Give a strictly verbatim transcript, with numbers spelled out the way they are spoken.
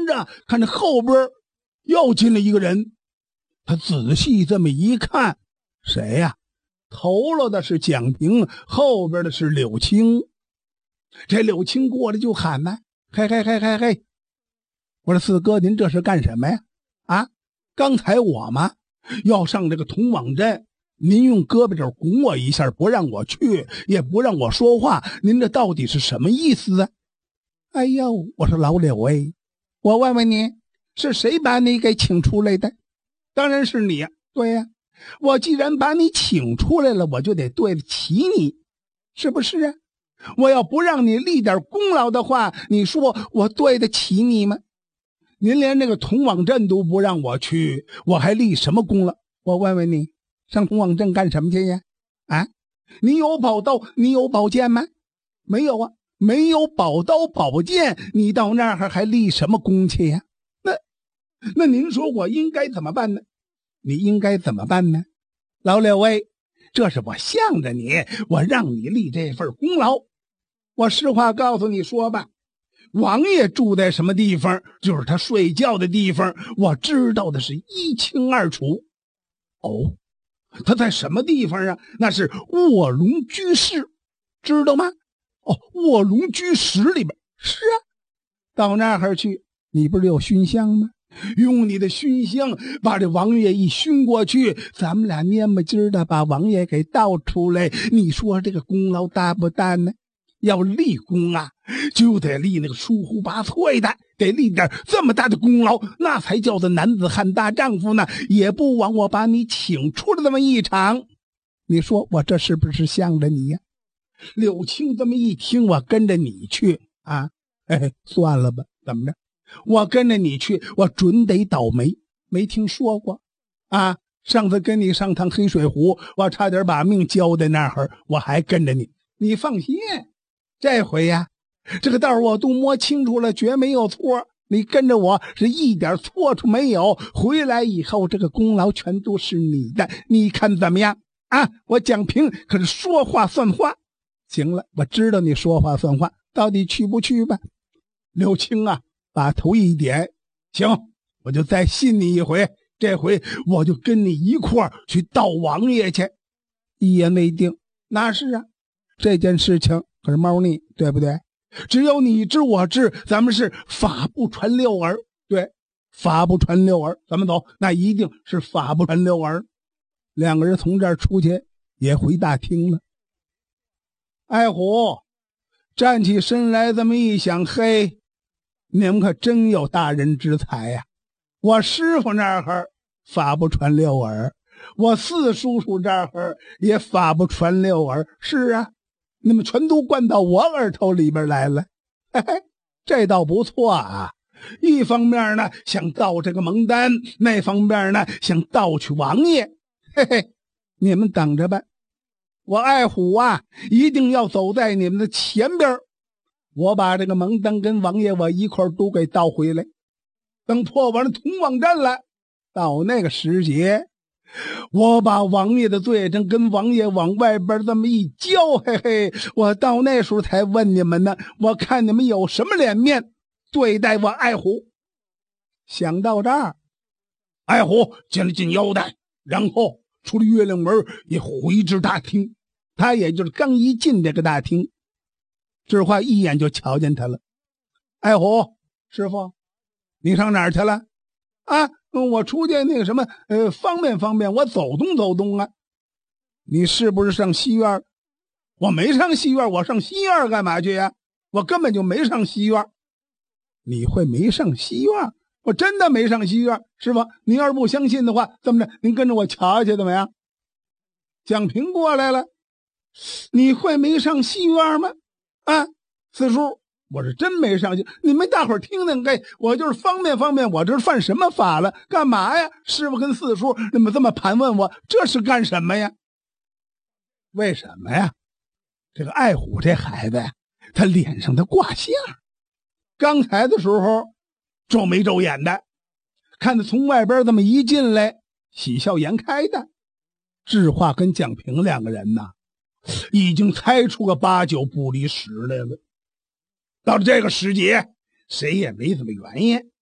着，看着后边又进了一个人。他仔细这么一看，谁呀？头了的是蒋平，后边的是柳青。这柳青过来就喊呢：“嘿嘿嘿嘿嘿！我说四哥，您这是干什么呀？啊，刚才我嘛要上这个同往镇，您用胳膊肘拱我一下，不让我去，也不让我说话，您这到底是什么意思啊？”哎呦，我说老柳哎，我问问你，是谁把你给请出来的？当然是你呀。对呀，我既然把你请出来了，我就得对得起你，是不是啊？我要不让你立点功劳的话，你说我对得起你吗？您连那个同往镇都不让我去，我还立什么功劳？我问问你，上同往镇干什么去呀？啊，你有宝刀，你有宝剑吗？没有啊，没有宝刀宝剑，你到那儿还立什么功去呀？那那您说我应该怎么办呢？你应该怎么办呢？老柳喂，这是我向着你，我让你立这份功劳。我实话告诉你说吧，王爷住在什么地方，就是他睡觉的地方，我知道的是一清二楚。哦，他在什么地方啊？那是卧龙居室，知道吗？哦，卧龙居室里边。是啊，到那儿去，你不是有熏香吗？用你的熏香把这王爷一熏过去，咱们俩蔫不唧的把王爷给倒出来，你说这个功劳大不大呢？要立功啊，就得立那个疏忽拔萃的，得立点这么大的功劳，那才叫做男子汉大丈夫呢，也不枉我把你请出了这么一场。你说我这是不是向着你呀？柳青这么一听，我跟着你去啊，哎，算了吧，怎么着？我跟着你去，我准得倒霉。没听说过啊？上次跟你上趟黑水湖，我差点把命交在那儿，我还跟着你。你放心，这回呀，这个道我都摸清楚了，绝没有错。你跟着我是一点错处没有，回来以后这个功劳全都是你的，你看怎么样啊？我蒋平可是说话算话。行了，我知道你说话算话，到底去不去吧？柳青啊，把头一点，行，我就再信你一回，这回我就跟你一块儿去悼王爷去。一言为定。那是啊，这件事情可是猫腻，对不对？只有你知我知，咱们是法不传六耳。对，法不传六耳，咱们走，那一定是法不传六耳。两个人从这儿出去，也回大厅了。爱虎站起身来，这么一想，嘿，你们可真有大人之才呀！我师傅那儿法不传六耳，我四叔叔这儿也法不传六耳。是啊，你们全都灌到我耳头里边来了。嘿嘿，这倒不错啊。一方面呢想盗这个蒙丹，那方面呢想盗取王爷。嘿嘿，你们等着吧，我爱虎啊一定要走在你们的前边，我把这个蒙丹跟王爷我一块都给盗回来。等破完了同往镇了，到那个时节，我把王爷的罪证跟王爷往外边这么一交，嘿嘿，我到那时候才问你们呢，我看你们有什么脸面对待我爱虎。想到这儿，爱虎紧了紧腰带，然后出了月亮门，也回至大厅。他也就是刚一进这个大厅，智化一眼就瞧见他了。爱虎师傅，你上哪儿去了啊？我出去那个什么呃，方便方便，我走动走动啊。你是不是上西院？我没上西院，我上西院干嘛去呀？我根本就没上西院。你会没上西院？我真的没上西院。师傅，您要是不相信的话，这么着，您跟着我瞧去怎么样？蒋平过来了，你会没上西院吗？啊，四叔，我是真没上去。你们大伙儿听听，该我就是方便方便，我这是犯什么法了？干嘛呀？师傅跟四叔你们这么盘问我，这是干什么呀？为什么呀？这个爱虎这孩子呀，他脸上的卦象，刚才的时候皱眉皱眼的，看他从外边这么一进来，喜笑颜开的。智化跟蒋平两个人呐，已经猜出个八九不离十来了。到了这个时节，谁也没什么原因，